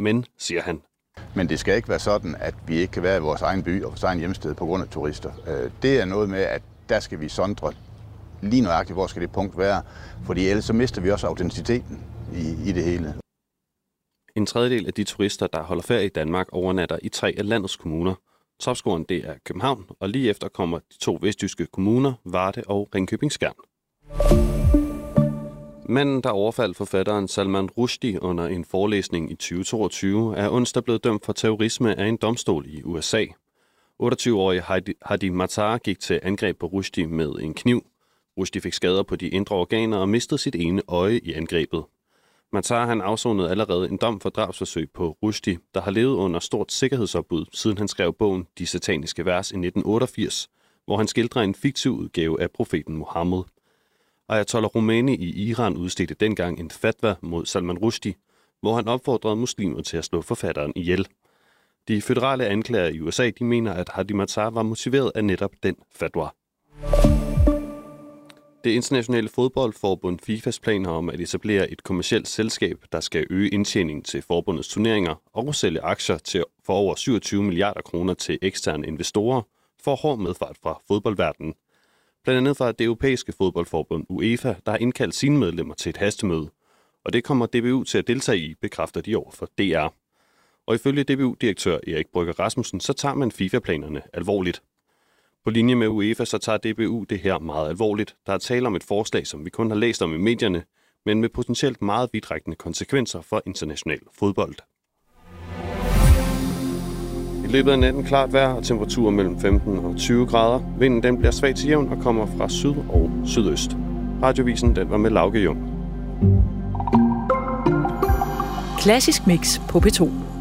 men, siger han. Men det skal ikke være sådan, at vi ikke kan være i vores egen by og vores egen hjemsted på grund af turister. Det er noget med, at der skal vi sondre lige nøjagtigt, hvor skal det punkt være, fordi ellers så mister vi også autenticiteten i det hele. En tredjedel af de turister, der holder ferie i Danmark, overnatter i 3 af landets kommuner. Topscoren det er København, og lige efter kommer de 2 vestjyske kommuner, Varde og Ringkøbing-Skjern. Manden, der overfaldt forfatteren Salman Rushdie under en forelæsning i 2022, er onsdag blevet dømt for terrorisme af en domstol i USA. 28-årige Hadi Matar gik til angreb på Rushdie med en kniv. Rushdie fik skader på de indre organer og mistede sit ene øje i angrebet. Matar han afsonede allerede en dom for drabsforsøg på Rushdie, der har levet under stort sikkerhedsopbud, siden han skrev bogen De Sataniske Vers i 1988, hvor han skildrer en fiktiv udgave af profeten Muhammed. Ayatollah Khomeini i Iran udstedte dengang en fatwa mod Salman Rushdie, hvor han opfordrede muslimer til at slå forfatteren ihjel. De føderale anklager i USA de mener, at Hadi Matar var motiveret af netop den fatwa. Det internationale fodboldforbund FIFAs planer om at etablere et kommercielt selskab, der skal øge indtjeningen til forbundets turneringer og sælge aktier for over 27 milliarder kroner til eksterne investorer, får hård medfart fra fodboldverdenen. Blandt andet fra det europæiske fodboldforbund UEFA, der har indkaldt sine medlemmer til et hastemøde. Og det kommer DBU til at deltage i, bekræfter de over for DR. Og ifølge DBU-direktør Erik Brygger Rasmussen, så tager man FIFA-planerne alvorligt. På linje med UEFA, så tager DBU det her meget alvorligt. Der er tale om et forslag, som vi kun har læst om i medierne, men med potentielt meget vidtrækkende konsekvenser for international fodbold. I løbet af natten klart vejr og temperaturer mellem 15 og 20 grader. Vinden den bliver svag til jævn og kommer fra syd og sydøst. Radiovisen den var med Lauke Jung. Klassisk mix på P2.